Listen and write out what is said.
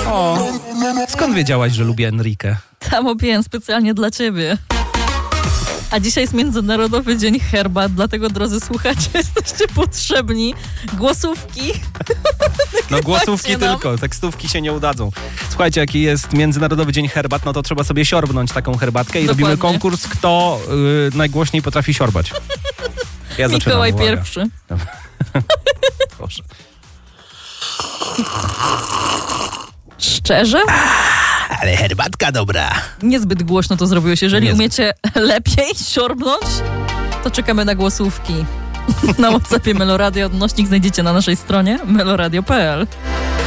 O, skąd wiedziałaś, że lubię Enrique? Zamówiłem specjalnie dla ciebie. A dzisiaj jest Międzynarodowy Dzień Herbat, dlatego, drodzy słuchacze, jesteście potrzebni. Głosówki. No głosówki tylko, tekstówki się nie udadzą. Słuchajcie, jaki jest Międzynarodowy Dzień Herbat, no to trzeba sobie siorbnąć taką herbatkę i Dokładnie. robimy konkurs, kto najgłośniej potrafi siorbać. Ja Mikołaj zaczynam, pierwszy. Proszę. Szczerze? Ale herbatka dobra. Niezbyt głośno to zrobiłeś. Jeżeli Niezbyt. umiecie lepiej siorbnąć, to czekamy na głosówki. Na WhatsAppie Meloradio odnośnik znajdziecie na naszej stronie meloradio.pl.